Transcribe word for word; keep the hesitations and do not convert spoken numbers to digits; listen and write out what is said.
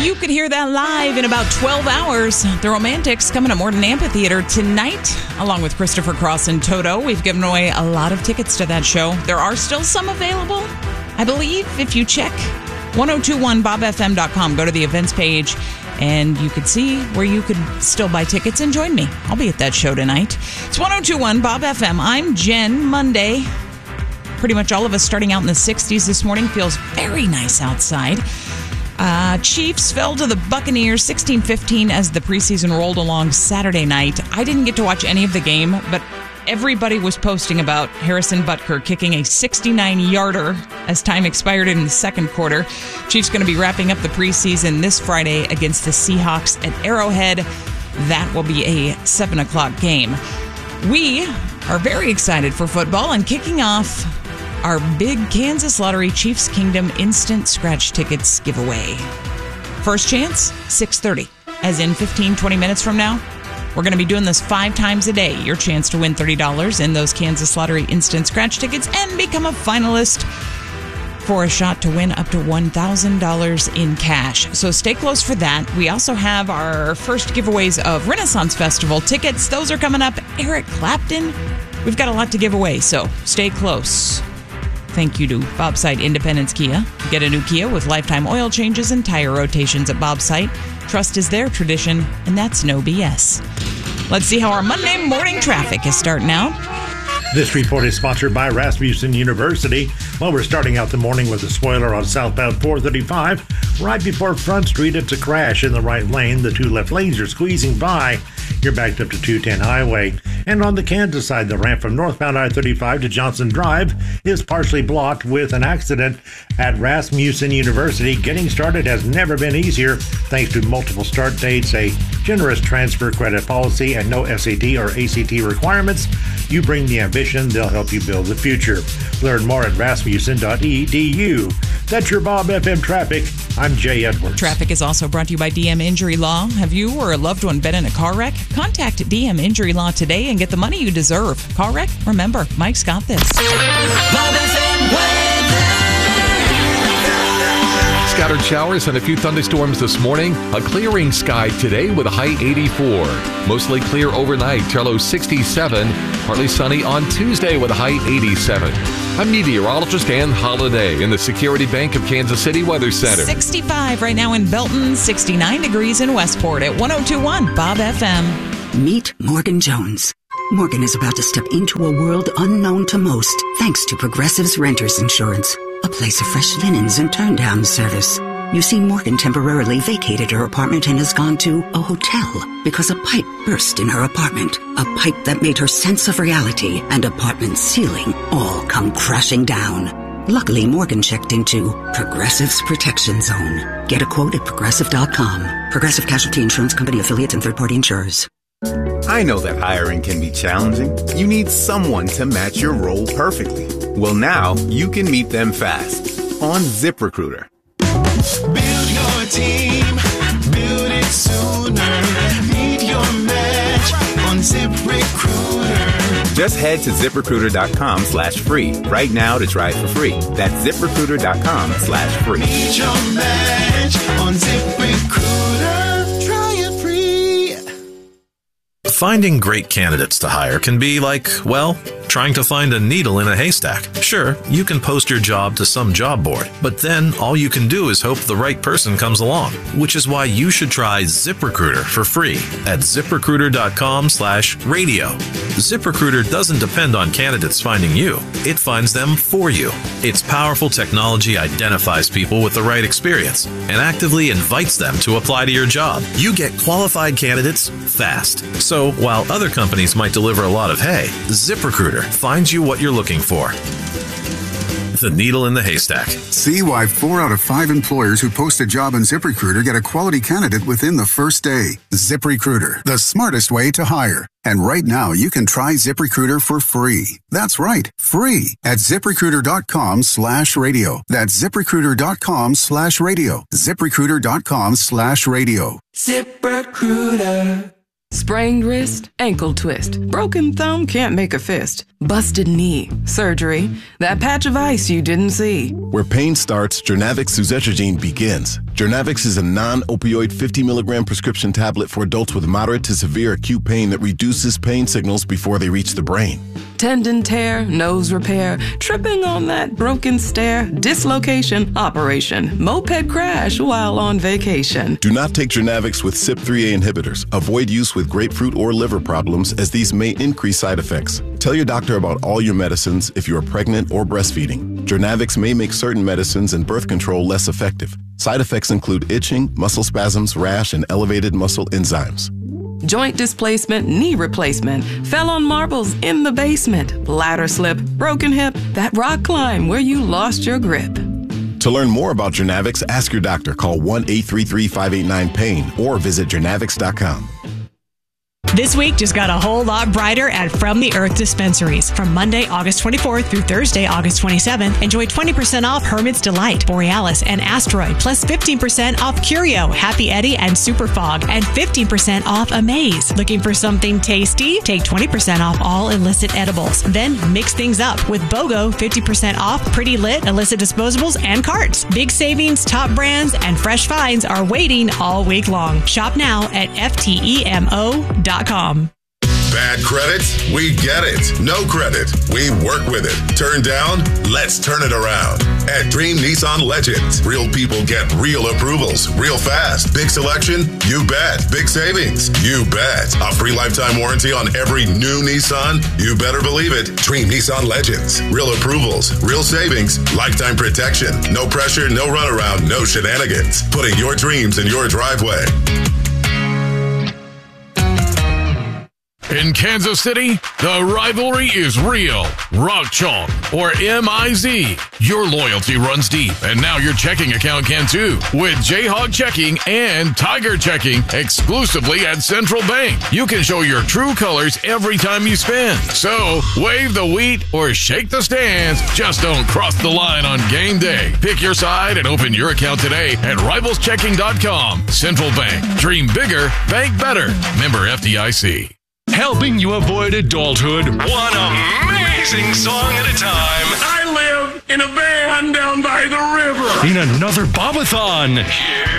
You could hear that live in about twelve hours. The Romantics coming to Morton Amphitheater tonight, along with Christopher Cross and Toto. We've given away a lot of tickets to that show. There are still some available, I believe, if you check ten twenty-one bob f m dot com. Go to the events page, and you could see where you could still buy tickets and join me. I'll be at that show tonight. It's ten twenty-one bob f m. I'm Jen. Monday. Pretty much all of us starting out in the sixties this morning. Feels very nice outside. Uh, Chiefs fell to the Buccaneers sixteen fifteen as the preseason rolled along Saturday night. I didn't get to watch any of the game, but everybody was posting about Harrison Butker kicking a sixty-nine-yarder as time expired in the second quarter. Chiefs going to be wrapping up the preseason this Friday against the Seahawks at Arrowhead. That will be a seven o'clock game. We are very excited for football and kicking off our big Kansas Lottery Chiefs Kingdom Instant Scratch Tickets giveaway. First chance, six thirty, as in fifteen, twenty minutes from now. We're going to be doing this five times a day. Your chance to win thirty dollars in those Kansas Lottery Instant Scratch Tickets and become a finalist for a shot to win up to one thousand dollars in cash. So stay close for that. We also have our first giveaways of Renaissance Festival tickets. Those are coming up. Eric Clapton. We've got a lot to give away, so stay close. Thank you to Bobsite Independence Kia. Get a new Kia with lifetime oil changes and tire rotations at Bobsite. Trust is their tradition, and that's no B S. Let's see how our Monday morning traffic is starting out. This report is sponsored by Rasmussen University. Well, we're starting out the morning with a spoiler on southbound four thirty-five. Right before Front Street, it's a crash in the right lane. The two left lanes are squeezing by. You're backed up to two ten Highway. And on the Kansas side, the ramp from northbound I thirty-five to Johnson Drive is partially blocked with an accident at Rasmussen University. Getting started has never been easier thanks to multiple start dates, a generous transfer credit policy, and no S A T or A C T requirements. You bring the ambition, they'll help you build the future. Learn more at rasmussen dot e d u. That's your Bob F M traffic. I'm Jay Edwards. Traffic is also brought to you by D M Injury Law. Have you or a loved one been in a car wreck? Contact D M Injury Law today and get the money you deserve. Car wreck? Remember, Mike's got this. Bob F M weather. Scattered showers and a few thunderstorms this morning. A clearing sky today with a high eighty-four. Mostly clear overnight, till low sixty-seven. Partly sunny on Tuesday with a high eighty-seven. I'm meteorologist Ann Holiday in the Security Bank of Kansas City Weather Center. sixty-five right now in Belton, sixty-nine degrees in Westport at ten twenty-one Bob F M. Meet Morgan Jones. Morgan is about to step into a world unknown to most, thanks to Progressive's Renters Insurance, a place of fresh linens and turn-down service. You see, Morgan temporarily vacated her apartment and has gone to a hotel because a pipe burst in her apartment. A pipe that made her sense of reality and apartment ceiling all come crashing down. Luckily, Morgan checked into Progressive's Protection Zone. Get a quote at progressive dot com. Progressive Casualty Insurance Company affiliates and third-party insurers. I know that hiring can be challenging. You need someone to match your role perfectly. Well, now you can meet them fast on ZipRecruiter. Build your team, build it sooner. Meet your match on ZipRecruiter. Just head to ZipRecruiter.com slash free right now to try it for free. That's ZipRecruiter.com slash free. Meet your match on ZipRecruiter. Try it free. Finding great candidates to hire can be like, well, trying to find a needle in a haystack. Sure, you can post your job to some job board, but then all you can do is hope the right person comes along, which is why you should try ZipRecruiter for free at ZipRecruiter.com slash radio. ZipRecruiter doesn't depend on candidates finding you. It finds them for you. Its powerful technology identifies people with the right experience and actively invites them to apply to your job. You get qualified candidates fast. So while other companies might deliver a lot of hay, ZipRecruiter finds you what you're looking for. The needle in the haystack. See why four out of five employers who post a job on ZipRecruiter get a quality candidate within the first day. ZipRecruiter, the smartest way to hire. And right now, you can try ZipRecruiter for free. That's right, free at ZipRecruiter.com slash radio. That's ZipRecruiter.com slash radio. ZipRecruiter.com slash radio. ZipRecruiter. Sprained wrist, ankle twist, broken thumb can't make a fist, busted knee, surgery, that patch of ice you didn't see. Where pain starts, Jernavix suzetrigine begins. Jernavix is a non-opioid fifty milligram prescription tablet for adults with moderate to severe acute pain that reduces pain signals before they reach the brain. Tendon tear, nose repair, tripping on that broken stair, dislocation, operation, moped crash while on vacation. Do not take Jernavix with C Y P three A inhibitors. Avoid use with grapefruit or liver problems, as these may increase side effects. Tell your doctor about all your medicines if you are pregnant or breastfeeding. Jernavix may make certain medicines and birth control less effective. Side effects include itching, muscle spasms, rash, and elevated muscle enzymes. Joint displacement, knee replacement, fell on marbles in the basement, ladder slip, broken hip, that rock climb where you lost your grip. To learn more about Jernavix, ask your doctor. Call one eight three three, five eight nine, pain or visit Jernavix dot com. This week just got a whole lot brighter at From the Earth Dispensaries. From Monday, August twenty-fourth through Thursday, August twenty-seventh, enjoy twenty percent off Hermit's Delight, Borealis, and Asteroid, plus fifteen percent off Curio, Happy Eddie, and Super Fog, and fifteen percent off Amaze. Looking for something tasty? Take twenty percent off all illicit edibles. Then mix things up with BOGO, fifty percent off Pretty Lit, illicit disposables, and carts. Big savings, top brands, and fresh finds are waiting all week long. Shop now at F T E M O dot com. Bad credit? We get it. No credit? We work with it. Turn down? Let's turn it around. At Dream Nissan Legends, real people get real approvals real fast. Big selection? You bet. Big savings? You bet. A free lifetime warranty on every new Nissan? You better believe it. Dream Nissan Legends. Real approvals, real savings, lifetime protection. No pressure, no runaround, no shenanigans. Putting your dreams in your driveway. In Kansas City, the rivalry is real. Rock Chalk, or M I Z. Your loyalty runs deep, and now your checking account can too. With Jayhawk Checking and Tiger Checking exclusively at Central Bank. You can show your true colors every time you spend. So, wave the wheat or shake the stands. Just don't cross the line on game day. Pick your side and open your account today at rivals checking dot com. Central Bank. Dream bigger, bank better. Member F D I C. Helping you avoid adulthood, one amazing song at a time. I live in a van down by the river. In another Bobathon. Here